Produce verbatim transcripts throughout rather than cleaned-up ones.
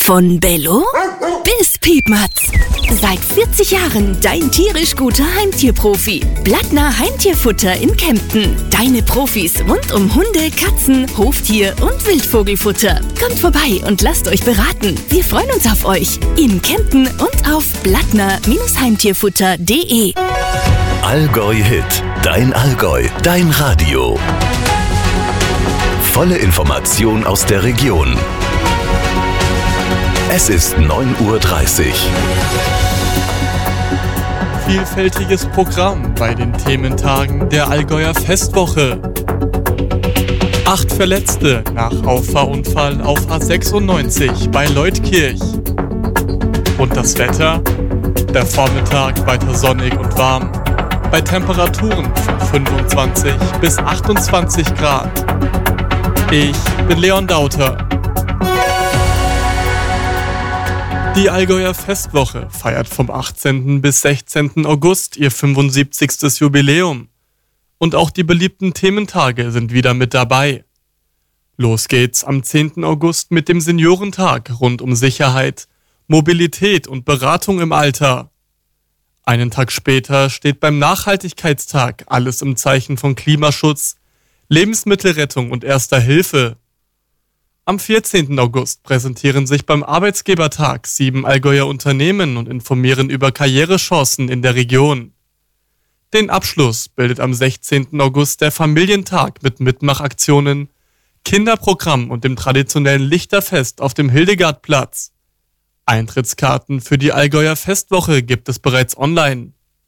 Von Bello bis Piepmatz. Seit vierzig Jahren dein tierisch guter Heimtierprofi. Blattner Heimtierfutter in Kempten. Deine Profis rund um Hunde, Katzen, Hoftier und Wildvogelfutter. Kommt vorbei und lasst euch beraten. Wir freuen uns auf euch. In Kempten und auf blattner Heimtierfutter punkt de. Allgäu Hit. Dein Allgäu. Dein Radio. Volle Information aus der Region. Es ist neun Uhr dreißig. Vielfältiges Programm bei den Thementagen der Allgäuer Festwoche. Acht Verletzte nach Auffahrunfall auf A sechsundneunzig bei Leutkirch. Und das Wetter? Der Vormittag weiter sonnig und warm. Bei Temperaturen von fünfundzwanzig bis achtundzwanzig Grad. Ich bin Leon Dauter. Die Allgäuer Festwoche feiert vom achtzehnten bis sechzehnten August ihr fünfundsiebzigstes Jubiläum. Und auch die beliebten Thementage sind wieder mit dabei. Los geht's am zehnten August mit dem Seniorentag rund um Sicherheit, Mobilität und Beratung im Alter. Einen Tag später steht beim Nachhaltigkeitstag alles im Zeichen von Klimaschutz, Lebensmittelrettung und Erster Hilfe. Am vierzehnten August präsentieren sich beim Arbeitsgebertag sieben Allgäuer Unternehmen und informieren über Karrierechancen in der Region. Den Abschluss bildet am sechzehnten August der Familientag mit Mitmachaktionen, Kinderprogramm und dem traditionellen Lichterfest auf dem Hildegardplatz. Eintrittskarten für die Allgäuer Festwoche gibt es bereits online.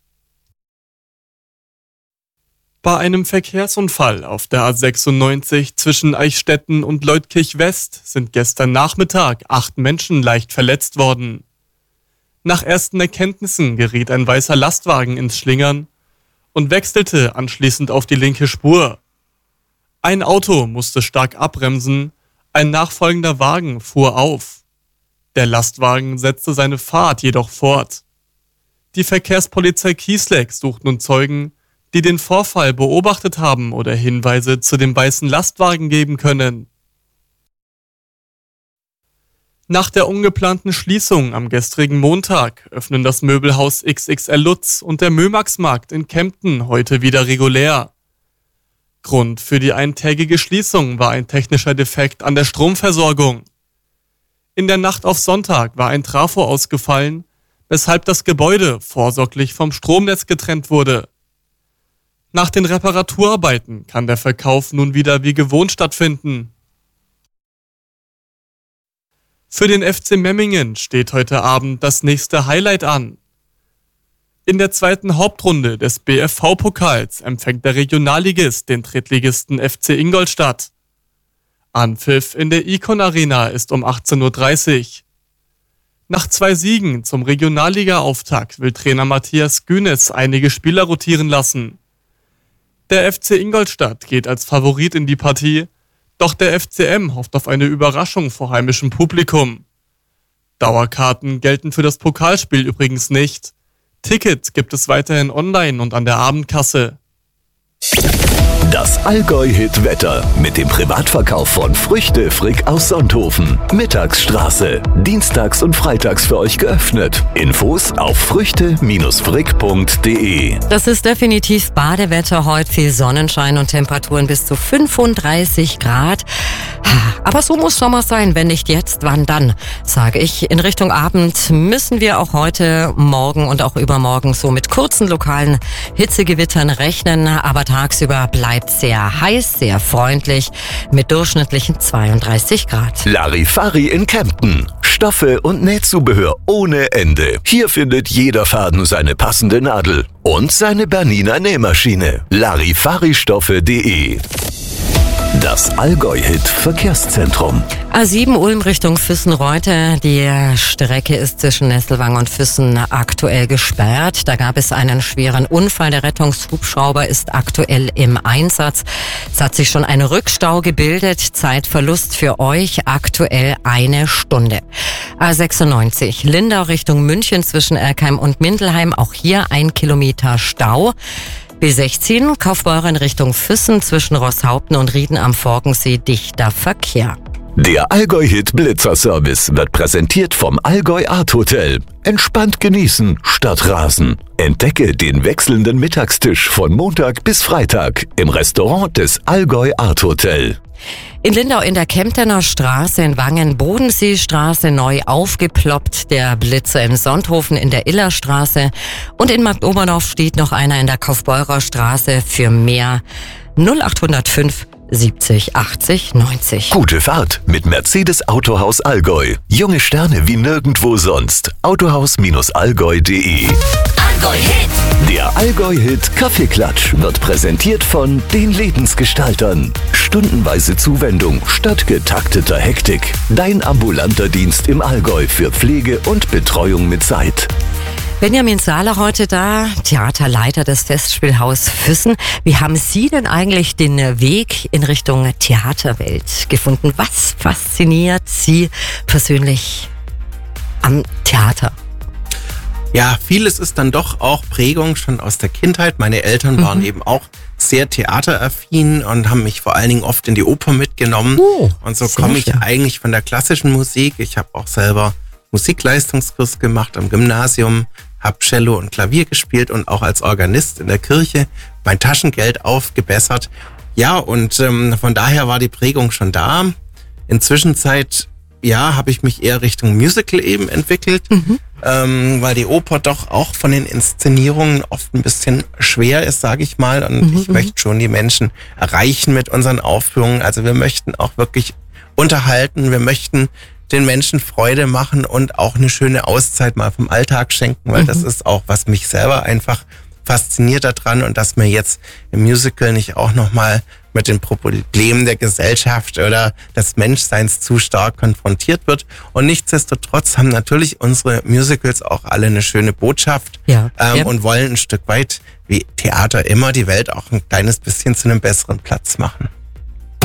Bei einem Verkehrsunfall auf der A sechsundneunzig zwischen Eichstätten und Leutkirch West sind gestern Nachmittag acht Menschen leicht verletzt worden. Nach ersten Erkenntnissen geriet ein weißer Lastwagen ins Schlingern und wechselte anschließend auf die linke Spur. Ein Auto musste stark abbremsen, ein nachfolgender Wagen fuhr auf. Der Lastwagen setzte seine Fahrt jedoch fort. Die Verkehrspolizei Kiesleck sucht nun Zeugen, die den Vorfall beobachtet haben oder Hinweise zu dem weißen Lastwagen geben können. Nach der ungeplanten Schließung am gestrigen Montag öffnen das Möbelhaus X X L Lutz und der Mömaxmarkt in Kempten heute wieder regulär. Grund für die eintägige Schließung war ein technischer Defekt an der Stromversorgung. In der Nacht auf Sonntag war ein Trafo ausgefallen, weshalb das Gebäude vorsorglich vom Stromnetz getrennt wurde. Nach den Reparaturarbeiten kann der Verkauf nun wieder wie gewohnt stattfinden. Für den F C Memmingen steht heute Abend das nächste Highlight an. In der zweiten Hauptrunde des B F V-Pokals empfängt der Regionalligist den Drittligisten F C Ingolstadt. Anpfiff in der Icon Arena ist um achtzehn Uhr dreißig. Nach zwei Siegen zum Regionalliga-Auftakt will Trainer Matthias Günes einige Spieler rotieren lassen. Der F C Ingolstadt geht als Favorit in die Partie, doch der F C M hofft auf eine Überraschung vor heimischem Publikum. Dauerkarten gelten für das Pokalspiel übrigens nicht. Tickets gibt es weiterhin online und an der Abendkasse. Das Allgäu-Hit-Wetter mit dem Privatverkauf von Früchte Frick aus Sonthofen. Mittagsstraße. Dienstags und freitags für euch geöffnet. Infos auf früchte Frick punkt de. Das ist definitiv Badewetter heute. Viel Sonnenschein und Temperaturen bis zu fünfunddreißig Grad. Aber so muss Sommer sein. Wenn nicht jetzt, wann dann? Sage ich. In Richtung Abend müssen wir auch heute, morgen und auch übermorgen so mit kurzen lokalen Hitzegewittern rechnen. Aber tagsüber bleibt sehr heiß, sehr freundlich mit durchschnittlichen zweiunddreißig Grad. Larifari in Kempten. Stoffe und Nähzubehör ohne Ende. Hier findet jeder Faden seine passende Nadel und seine Bernina Nähmaschine. Larifaristoffe punkt de. Das Allgäu-Hit-Verkehrszentrum. A sieben Ulm Richtung Füssen-Reute. Die Strecke ist zwischen Nesselwang und Füssen aktuell gesperrt. Da gab es einen schweren Unfall. Der Rettungshubschrauber ist aktuell im Einsatz. Es hat sich schon ein Rückstau gebildet. Zeitverlust für euch aktuell eine Stunde. A sechsundneunzig Lindau Richtung München zwischen Erkheim und Mindelheim. Auch hier ein Kilometer Stau. B sechzehn Kaufbeuren Richtung Füssen zwischen Rosshaupten und Rieden am Forkensee dichter Verkehr. Der Allgäu-Hit Blitzer-Service wird präsentiert vom Allgäu Art Hotel. Entspannt genießen statt rasen. Entdecke den wechselnden Mittagstisch von Montag bis Freitag im Restaurant des Allgäu Art Hotel. In Lindau in der Kemptener Straße, in Wangen, Bodenseestraße neu aufgeploppt, der Blitzer im Sonthofen in der Illerstraße und in Marktoberdorf steht noch einer in der Kaufbeurer Straße. Für mehr null acht null fünf siebzig achtzig neunzig. Gute Fahrt mit Mercedes Autohaus Allgäu. Junge Sterne wie nirgendwo sonst. Autohaus Allgäu punkt de. Allgäu-Hit. Der Allgäu-Hit Kaffeeklatsch wird präsentiert von den Lebensgestaltern. Stundenweise Zuwendung statt getakteter Hektik. Dein ambulanter Dienst im Allgäu für Pflege und Betreuung mit Zeit. Benjamin Sahler heute da, Theaterleiter des Festspielhaus Füssen. Wie haben Sie denn eigentlich den Weg in Richtung Theaterwelt gefunden? Was fasziniert Sie persönlich am Theater? Ja, vieles ist dann doch auch Prägung schon aus der Kindheit. Meine Eltern waren mhm. eben auch sehr theateraffin und haben mich vor allen Dingen oft in die Oper mitgenommen. Oh, und so komme ich eigentlich von der klassischen Musik. Ich habe auch selber Musikleistungskurs gemacht am Gymnasium, habe Cello und Klavier gespielt und auch als Organist in der Kirche mein Taschengeld aufgebessert. Ja, und ähm, von daher war die Prägung schon da. Inzwischen Zeit, ja, habe ich mich eher Richtung Musical eben entwickelt, mhm. ähm, weil die Oper doch auch von den Inszenierungen oft ein bisschen schwer ist, sage ich mal. Und mhm. ich möchte schon die Menschen erreichen mit unseren Aufführungen. Also wir möchten auch wirklich unterhalten, wir möchten den Menschen Freude machen und auch eine schöne Auszeit mal vom Alltag schenken, weil mhm. das ist auch, was mich selber einfach fasziniert daran und dass mir jetzt im Musical nicht auch nochmal mit den Problemen der Gesellschaft oder des Menschseins zu stark konfrontiert wird. Und nichtsdestotrotz haben natürlich unsere Musicals auch alle eine schöne Botschaft ja. Ähm, ja. und wollen ein Stück weit, wie Theater immer, die Welt auch ein kleines bisschen zu einem besseren Platz machen.